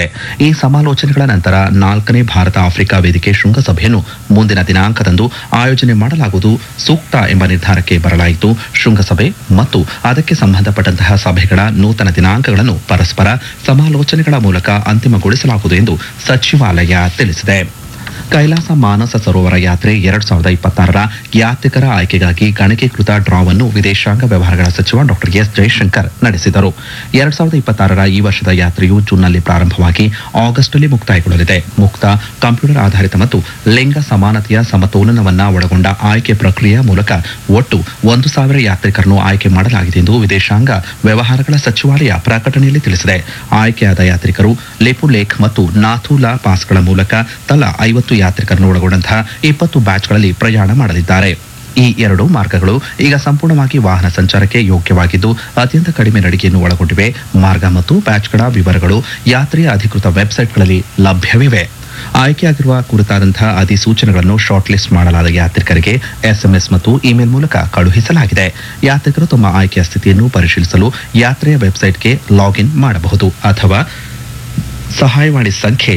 ಈ ಸಮಾಲೋಚನೆಗಳ ನಂತರ 4ನೇ ಭಾರತ ಆಫ್ರಿಕಾ ವೇದಿಕೆ ಶೃಂಗಸಭೆಯನ್ನು ಮುಂದಿನ ದಿನಾಂಕದಂದು ಆಯೋಜನೆ ಮಾಡಲಾಗುವುದು ಸೂಕ್ತ ಎಂಬ ನಿರ್ಧಾರಕ್ಕೆ ಬರಲಾಯಿತು. ಶೃಂಗಸಭೆ ಮತ್ತು ಅದಕ್ಕೆ ಸಂಬಂಧಪಟ್ಟಂತಹ ಸಭೆಗಳ ನೂತನ ದಿನಾಂಕಗಳನ್ನು ಪರಸ್ಪರ ಸಮಾಲೋಚನೆಗಳ ಮೂಲಕ ಅಂತಿಮಗೊಳಿಸಲಾಗುವುದು ಎಂದು ಸಚಿವಾಲಯ ತಿಳಿಸಿದೆ. ಕೈಲಾಸ ಮಾನಸ ಸರೋವರ ಯಾತ್ರೆ 2026ರ ಯಾತ್ರಿಕರ ಆಯ್ಕೆಗಾಗಿ ಗಣಕೀಕೃತ ಡ್ರಾವನ್ನು ವಿದೇಶಾಂಗ ವ್ಯವಹಾರಗಳ ಸಚಿವ ಡಾಕ್ಟರ್ ಎಸ್ ಜಯಶಂಕರ್ ನಡೆಸಿದರು. 2026ರ ಈ ವರ್ಷದ ಯಾತ್ರೆಯು ಜೂನ್ನಲ್ಲಿ ಪ್ರಾರಂಭವಾಗಿ ಆಗಸ್ಟ್ನಲ್ಲಿ ಮುಕ್ತಾಯಗೊಳ್ಳಲಿದೆ. ಮುಕ್ತ ಕಂಪ್ಯೂಟರ್ ಆಧಾರಿತ ಮತ್ತು ಲಿಂಗ ಸಮಾನತೆಯ ಸಮತೋಲನವನ್ನು ಒಳಗೊಂಡ ಆಯ್ಕೆ ಪ್ರಕ್ರಿಯೆಯ ಮೂಲಕ ಒಟ್ಟು 1,000 ಯಾತ್ರಿಕರನ್ನು ಆಯ್ಕೆ ಮಾಡಲಾಗಿದೆ ಎಂದು ವಿದೇಶಾಂಗ ವ್ಯವಹಾರಗಳ ಸಚಿವಾಲಯ ಪ್ರಕಟಣೆಯಲ್ಲಿ ತಿಳಿಸಿದೆ. ಆಯ್ಕೆಯಾದ ಯಾತ್ರಿಕರು ಲೆಪುಲೇಖ್ ಮತ್ತು ನಾಥೂಲಾ ಪಾಸ್ಗಳ ಮೂಲಕ ತಲಾ 50 ಯಾತ್ರಿಕರನ್ನು ಒಳಗೊಂಡಂತಹ 20 ಬ್ಯಾಚ್ಗಳಲ್ಲಿ ಪ್ರಯಾಣ ಮಾಡಲಿದ್ದಾರೆ. ಈ 2 ಮಾರ್ಗಗಳು ಈಗ ಸಂಪೂರ್ಣವಾಗಿ ವಾಹನ ಸಂಚಾರಕ್ಕೆ ಯೋಗ್ಯವಾಗಿದ್ದು ಅತ್ಯಂತ ಕಡಿಮೆ ನಡಿಗೆಯನ್ನು ಒಳಗೊಂಡಿವೆ. ಮಾರ್ಗ ಮತ್ತು ಬ್ಯಾಚ್ಗಳ ವಿವರಗಳು ಯಾತ್ರೆಯ ಅಧಿಕೃತ ವೆಬ್ಸೈಟ್ಗಳಲ್ಲಿ ಲಭ್ಯವಿವೆ. ಆಯ್ಕೆಯಾಗಿರುವ ಕುರಿತಾದಂತಹ ಅಧಿಸೂಚನೆಗಳನ್ನು ಶಾರ್ಟ್ ಲಿಸ್ಟ್ ಮಾಡಲಾದ ಯಾತ್ರಿಕರಿಗೆ SMS ಮತ್ತು ಇಮೇಲ್ ಮೂಲಕ ಕಳುಹಿಸಲಾಗಿದೆ. ಯಾತ್ರಿಕರು ತಮ್ಮ ಆಯ್ಕೆಯ ಸ್ಥಿತಿಯನ್ನು ಪರಿಶೀಲಿಸಲು ಯಾತ್ರೆಯ ವೆಬ್ಸೈಟ್ಗೆ ಲಾಗಿನ್ ಮಾಡಬಹುದು ಅಥವಾ ಸಹಾಯವಾಣಿ ಸಂಖ್ಯೆ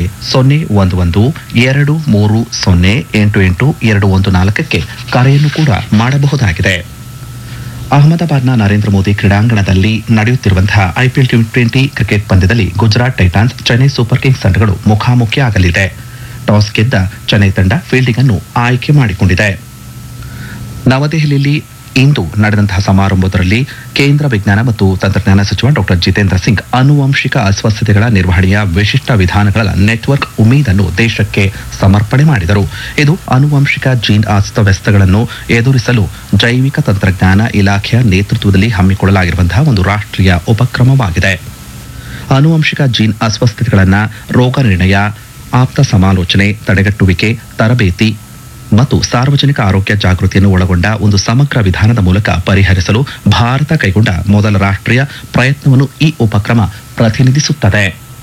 011230888214ಕ್ಕೆ ಕರೆಯನ್ನು ಕೂಡ ಮಾಡಬಹುದಾಗಿದೆ. ಅಹಮದಾಬಾದ್ನ ನರೇಂದ್ರ ಮೋದಿ ಕ್ರೀಡಾಂಗಣದಲ್ಲಿ ನಡೆಯುತ್ತಿರುವಂತಹ IPL T20 ಕ್ರಿಕೆಟ್ ಪಂದ್ಯದಲ್ಲಿ Gujarat Titans Chennai super Kings ತಂಡಗಳು ಮುಖಾಮುಖಿಯಾಗಲಿದೆ. ಟಾಸ್ ಗೆದ್ದ ಚೆನ್ನೈ ತಂಡ ಫೀಲ್ಡಿಂಗ್ ಅನ್ನು ಆಯ್ಕೆ ಮಾಡಿಕೊಂಡಿದೆ. ನವದೆಹಲಿಯಲ್ಲಿ ಇಂದು ನಡೆದಂತಹ ಸಮಾರಂಭದಲ್ಲಿ ಕೇಂದ್ರ ವಿಜ್ಞಾನ ಮತ್ತು ತಂತ್ರಜ್ಞಾನ ಸಚಿವ ಡಾಕ್ಟರ್ ಜಿತೇಂದ್ರ ಸಿಂಗ್ ಆನುವಂಶಿಕ ಅಸ್ವಸ್ಥತೆಗಳ ನಿರ್ವಹಣೆಯ ವಿಶಿಷ್ಟ ವಿಧಾನಗಳ ನೆಟ್ವರ್ಕ್ ಉಮೀದನ್ನು ದೇಶಕ್ಕೆ ಸಮರ್ಪಣೆ ಮಾಡಿದರು. ಇದು ಆನುವಂಶಿಕ ಜೀನ್ ಅಸ್ತವ್ಯಸ್ತಗಳನ್ನು ಎದುರಿಸಲು ಜೈವಿಕ ತಂತ್ರಜ್ಞಾನ ಇಲಾಖೆಯ ನೇತೃತ್ವದಲ್ಲಿ ಹಮ್ಮಿಕೊಳ್ಳಲಾಗಿರುವಂತಹ ಒಂದು ರಾಷ್ಟ್ರೀಯ ಉಪಕ್ರಮವಾಗಿದೆ. ಆನುವಂಶಿಕ ಜೀನ್ ಅಸ್ವಸ್ಥತೆಗಳನ್ನು ರೋಗ ನಿರ್ಣಯ, ಆಪ್ತ ಸಮಾಲೋಚನೆ, ತಡೆಗಟ್ಟುವಿಕೆ, ತರಬೇತಿ ಮತ್ತು ಸಾರ್ವಜನಿಕ ಆರೋಗ್ಯ ಜಾಗೃತಿಯನ್ನು ಒಳಗೊಂಡ ಒಂದು ಸಮಗ್ರ ವಿಧಾನದ ಮೂಲಕ ಪರಿಹರಿಸಲು ಭಾರತ ಕೈಗೊಂಡ ಮೊದಲ ರಾಷ್ಟ್ರೀಯ ಪ್ರಯತ್ನವನ್ನು ಈ ಉಪಕ್ರಮ ಪ್ರತಿನಿಧಿಸುತ್ತದೆ.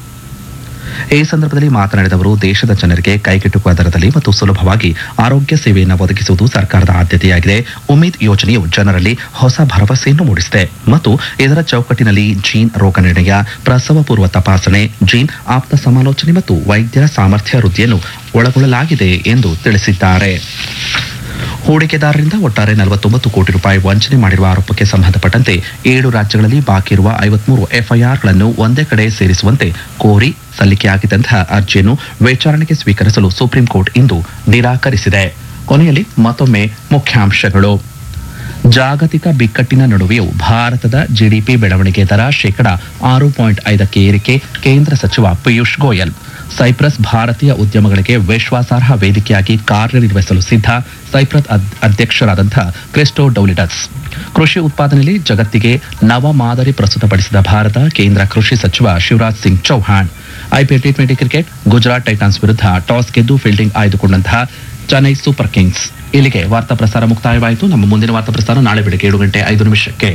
ಈ ಸಂದರ್ಭದಲ್ಲಿ ಮಾತನಾಡಿದ ಅವರು, ದೇಶದ ಜನರಿಗೆ ಕೈಗೆಟುಕುವ ದರದಲ್ಲಿ ಮತ್ತು ಸುಲಭವಾಗಿ ಆರೋಗ್ಯ ಸೇವೆಯನ್ನು ಒದಗಿಸುವುದು ಸರ್ಕಾರದ ಆದ್ಯತೆಯಾಗಿದೆ. ಉಮೀದ್ ಯೋಜನೆಯು ಜನರಲ್ಲಿ ಹೊಸ ಭರವಸೆಯನ್ನು ಮೂಡಿಸಿದೆ ಮತ್ತು ಇದರ ಚೌಕಟ್ಟಿನಲ್ಲಿ ಜೀನ್ ರೋಗ ನಿರ್ಣಯ, ಪ್ರಸವ ಪೂರ್ವ ತಪಾಸಣೆ, ಜೀನ್ ಆಪ್ತ ಸಮಾಲೋಚನೆ ಮತ್ತು ವೈದ್ಯರ ಸಾಮರ್ಥ್ಯ ವೃದ್ಧಿಯನ್ನು ಒಳಗೊಳ್ಳಲಾಗಿದೆ ಎಂದು ತಿಳಿಸಿದ್ದಾರೆ. ಹೂಡಿಕೆದಾರರಿಂದ ಒಟ್ಟಾರೆ 49 ಕೋಟಿ ರೂಪಾಯಿ ವಂಚನೆ ಮಾಡಿರುವ ಆರೋಪಕ್ಕೆ ಸಂಬಂಧಪಟ್ಟಂತೆ 7 ರಾಜ್ಯಗಳಲ್ಲಿ ಬಾಕಿ ಇರುವ 53 FIRಗಳನ್ನು ಒಂದೇ ಕಡೆ ಸೇರಿಸುವಂತೆ ಕೋರಿ ಸಲ್ಲಿಕೆಯಾಗಿದ್ದಂತಹ ಅರ್ಜಿಯನ್ನು ವಿಚಾರಣೆಗೆ ಸ್ವೀಕರಿಸಲು ಸುಪ್ರೀಂ ಕೋರ್ಟ್ ಇಂದು ನಿರಾಕರಿಸಿದೆ. ಕೊನೆಯಲ್ಲಿ ಮತ್ತೊಮ್ಮೆ ಮುಖ್ಯಾಂಶಗಳು. ಜಾಗತಿಕ ಬಿಕ್ಕಟ್ಟಿನ ನಡುವೆಯೂ ಭಾರತದ GDP ಬೆಳವಣಿಗೆ ದರ 6.5ಕ್ಕೆ ಏರಿಕೆ, ಕೇಂದ್ರ ಸಚಿವ ಪಿಯೂಷ್ ಗೋಯಲ್. ಸೈಪ್ರಸ್ ಭಾರತೀಯ ಉದ್ಯಮಗಳಿಗೆ ವಿಶ್ವಾಸಾರ್ಹ ವೇದಿಕೆಯಾಗಿ ಕಾರ್ಯನಿರ್ವಹಿಸಲು ಸಿದ್ಧ, ಸೈಪ್ರಸ್ ಅಧ್ಯಕ್ಷರಾದಂತಹ ಕ್ರಿಸ್ಟೋಡೌಲಿಡಸ್. ಕೃಷಿ ಉತ್ಪಾದನೆಯಲ್ಲಿ ಜಗತ್ತಿಗೆ ನವ ಮಾದರಿ ಪ್ರಸ್ತುತಪಡಿಸಿದ ಭಾರತ, ಕೇಂದ್ರ ಕೃಷಿ ಸಚಿವ Shivraj Singh Chauhan. IPL T20 cricket Gujarat Titans ವಿರುದ್ಧ ಟಾಸ್ ಗೆದ್ದು ಫೀಲ್ಡಿಂಗ್ ಆಯ್ದುಕೊಂಡಂತಹ ಚೆನ್ನೈ ಸೂಪರ್ ಕಿಂಗ್ಸ್. ಇಲ್ಲಿಗೆ ವಾರ್ತಾ ಪ್ರಸಾರ ಮುಕ್ತಾಯವಾಯಿತು. ನಮ್ಮ ಮುಂದಿನ ವಾರ್ತಾ ಪ್ರಸಾರ ನಾಳೆ ಬೆಳಗ್ಗೆ 7:05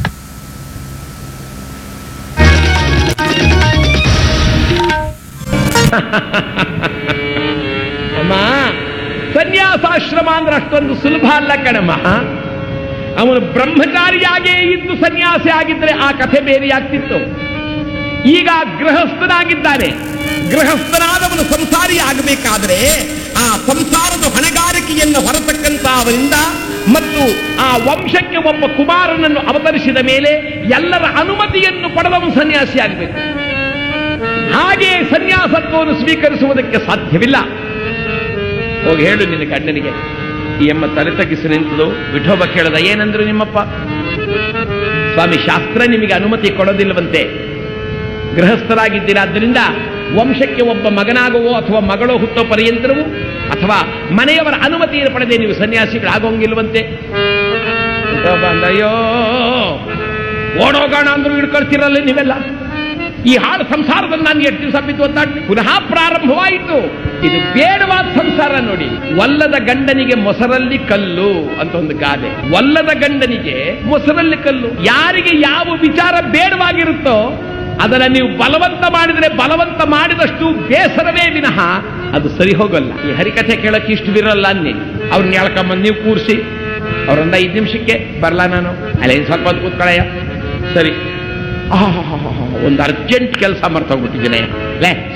ಅಮ್ಮ, ಸನ್ಯಾಸಾಶ್ರಮ ಅಂದ್ರೆ ಅಷ್ಟೊಂದು ಸುಲಭ ಅಲ್ಲ ಕಣಮ್ಮ. ಅವನು ಬ್ರಹ್ಮಚಾರಿಯಾಗೇ ಇದ್ದು ಸನ್ಯಾಸಿ ಆಗಿದ್ರೆ ಆ ಕಥೆ ಬೇರೆಯಾಗ್ತಿತ್ತು. ಈಗ ಗೃಹಸ್ಥನಾಗಿದ್ದಾನೆ. ಗೃಹಸ್ಥನಾದವನು ಸಂಸಾರಿ ಆಗಬೇಕಾದ್ರೆ ಆ ಸಂಸಾರದ ಹೊಣೆಗಾರಿಕೆಯನ್ನು ಹೊರತಕ್ಕಂತ ಅವರಿಂದ ಮತ್ತು ಆ ವಂಶಕ್ಕೆ ಒಬ್ಬ ಕುಮಾರನನ್ನು ಅವತರಿಸಿದ ಮೇಲೆ ಎಲ್ಲರ ಅನುಮತಿಯನ್ನು ಪಡೆದವನು ಸನ್ಯಾಸಿ ಆಗಬೇಕು. ಹಾಗೆ ಸನ್ಯಾಸತ್ವವನ್ನು ಸ್ವೀಕರಿಸುವುದಕ್ಕೆ ಸಾಧ್ಯವಿಲ್ಲ. ಹೋಗಿ ಹೇಳು ನಿನ್ನ ಗಂಡನಿಗೆ. ಈ ಎಮ್ಮ ತಲೆ ತಗ್ಗಿಸಿ ನಿಂತಳು. ವಿಠೋಬ ಕೇಳದ, ಏನಂದ್ರು ನಿಮ್ಮಪ್ಪ? ಸ್ವಾಮಿ, ಶಾಸ್ತ್ರ ನಿಮಗೆ ಅನುಮತಿ ಕೊಡೋದಿಲ್ಲವಂತೆ. ಗೃಹಸ್ಥರಾಗಿದ್ದೀರಾದ್ದರಿಂದ ವಂಶಕ್ಕೆ ಒಬ್ಬ ಮಗನಾಗುವೋ ಅಥವಾ ಮಗಳೋ ಹುಟ್ಟೋ ಪರ್ಯಂತರವೂ ಅಥವಾ ಮನೆಯವರ ಅನುಮತಿಯನ್ನು ಪಡೆದೇ ನೀವು ಸನ್ಯಾಸಿಗಳಾಗೋಂಗಿಲ್ವಂತೆ. ಅಯ್ಯೋ, ಓಡೋಗೋಣ ಅಂದ್ರೂ ಹಿಡ್ಕೊಳ್ತಿರಲ್ಲ ನೀವೆಲ್ಲ. ಈ ಹಾಳು ಸಂಸಾರದಲ್ಲಿ ನಾನು ಎಷ್ಟು ದಿವಸ ಬಿದ್ದು ಒತ್ತಾಡ್ತೀನಿ. ಪುನಃ ಪ್ರಾರಂಭವಾಯಿತು. ಇದು ಬೇಡವಾದ ಸಂಸಾರ ನೋಡಿ. ಒಲ್ಲದ ಗಂಡನಿಗೆ ಮೊಸರಲ್ಲಿ ಕಲ್ಲು ಅಂತ ಒಂದು ಗಾದೆ. ಒಲ್ಲದ ಗಂಡನಿಗೆ ಮೊಸರಲ್ಲಿ ಕಲ್ಲು. ಯಾರಿಗೆ ಯಾವ ವಿಚಾರ ಬೇಡವಾಗಿರುತ್ತೋ ಅದನ್ನ ನೀವು ಬಲವಂತ ಮಾಡಿದ್ರೆ ಬಲವಂತ ಮಾಡಿದಷ್ಟು ಬೇಸರವೇ ವಿನಃ ಅದು ಸರಿ ಹೋಗಲ್ಲ. ಈ ಹರಿಕಥೆ ಕೇಳಕ್ಕೆ ಇಷ್ಟು ಬಿರಲ್ಲ ಅನ್ನಿ. ಅವ್ರನ್ನ ಹೇಳ್ಕೊಂಬಂದು ನೀವು ಕೂರಿಸಿ ಅವ್ರಂದ 5 ನಿಮಿಷಕ್ಕೆ ಬರ್ಲಾ ನಾನು ಅಲ್ಲೇ ಸ್ವಲ್ಪ ಹೊತ್ತು ಕೂತ್ಕೊಳ್ಳಯ್ಯ. ಸರಿ, ಒಂದು ಅರ್ಜೆಂಟ್ ಕೆಲಸ ಮರ್ತೋಗ್ಬಿಟ್ಟಿದ್ದೇನೆ. ಲೇ